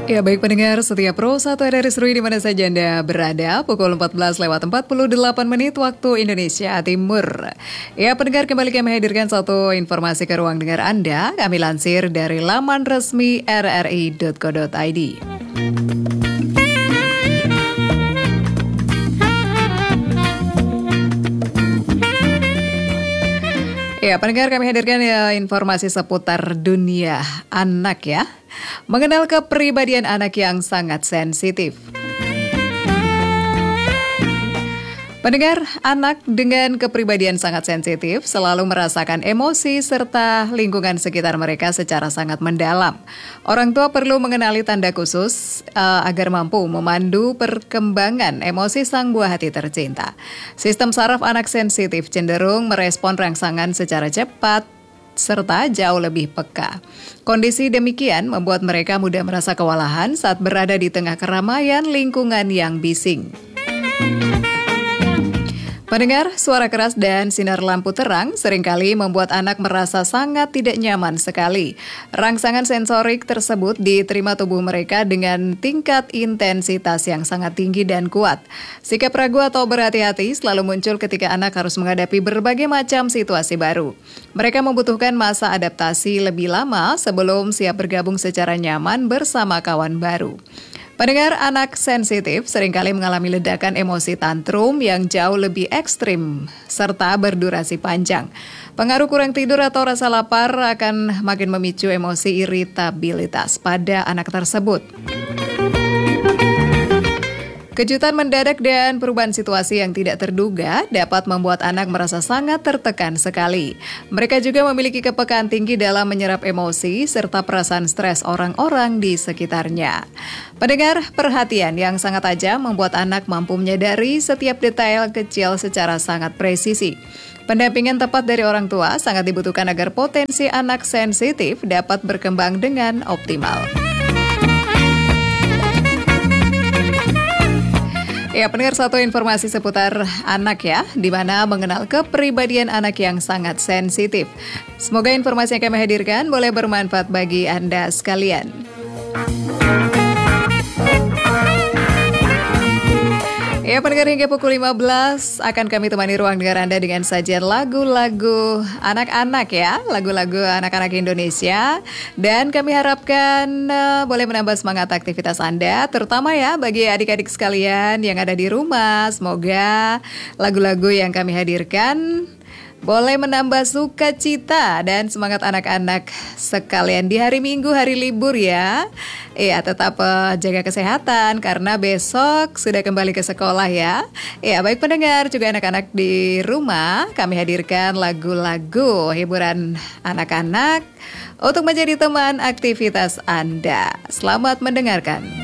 Ya baik pendengar, setiap Pro 1 RRI Serui di mana saja Anda berada, pukul 14:48 waktu Indonesia Timur. Ya pendengar, kembali kami hadirkan satu informasi ke ruang dengar Anda, kami lansir dari laman resmi rri.co.id. Ya, pendengar, kami hadirkan informasi seputar dunia anak ya. Mengenal kepribadian anak yang sangat sensitif. Pendengar, anak dengan kepribadian sangat sensitif selalu merasakan emosi serta lingkungan sekitar mereka secara sangat mendalam. Orang tua perlu mengenali tanda khusus agar mampu memandu perkembangan emosi sang buah hati tercinta. Sistem saraf anak sensitif cenderung merespon rangsangan secara cepat serta jauh lebih peka. Kondisi demikian membuat mereka mudah merasa kewalahan saat berada di tengah keramaian lingkungan yang bising. Pendengar, suara keras dan sinar lampu terang seringkali membuat anak merasa sangat tidak nyaman sekali. Rangsangan sensorik tersebut diterima tubuh mereka dengan tingkat intensitas yang sangat tinggi dan kuat. Sikap ragu atau berhati-hati selalu muncul ketika anak harus menghadapi berbagai macam situasi baru. Mereka membutuhkan masa adaptasi lebih lama sebelum siap bergabung secara nyaman bersama kawan baru. Pendengar, anak sensitif seringkali mengalami ledakan emosi tantrum yang jauh lebih ekstrim serta berdurasi panjang. Pengaruh kurang tidur atau rasa lapar akan makin memicu emosi iritabilitas pada anak tersebut. Kejutan mendadak dan perubahan situasi yang tidak terduga dapat membuat anak merasa sangat tertekan sekali. Mereka juga memiliki kepekaan tinggi dalam menyerap emosi serta perasaan stres orang-orang di sekitarnya. Pendengar, perhatian yang sangat tajam membuat anak mampu menyadari setiap detail kecil secara sangat presisi. Pendampingan tepat dari orang tua sangat dibutuhkan agar potensi anak sensitif dapat berkembang dengan optimal. Ya, pendengar, satu informasi seputar anak ya, di mana mengenal kepribadian anak yang sangat sensitif. Semoga informasi yang kami hadirkan boleh bermanfaat bagi Anda sekalian. Ya, pendengar, hingga pukul 15 akan kami temani ruang dengar Anda dengan sajian lagu-lagu anak-anak ya, lagu-lagu anak-anak Indonesia. Dan kami harapkan boleh menambah semangat aktivitas Anda, terutama ya bagi adik-adik sekalian yang ada di rumah. Semoga lagu-lagu yang kami hadirkan boleh menambah sukacita dan semangat anak-anak sekalian di hari Minggu, hari libur ya. Iya, tetap jaga kesehatan karena besok sudah kembali ke sekolah ya. Iya, baik pendengar, juga anak-anak di rumah, kami hadirkan lagu-lagu hiburan anak-anak untuk menjadi teman aktivitas Anda. Selamat mendengarkan.